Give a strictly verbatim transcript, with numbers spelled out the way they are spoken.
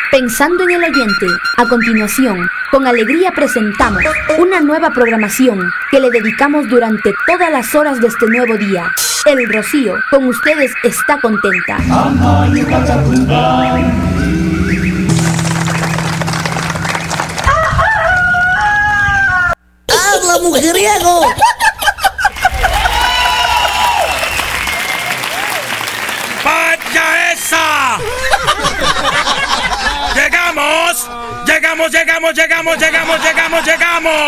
Pensando en el oyente, a continuación, con alegría presentamos una nueva programación que le dedicamos durante todas las horas de este nuevo día. El Rocío, con ustedes, está contenta. ¡Habla, mujeriego! ¡Vaya esa! ¡Llegamos! ¡Llegamos, llegamos, llegamos, llegamos, llegamos, llegamos!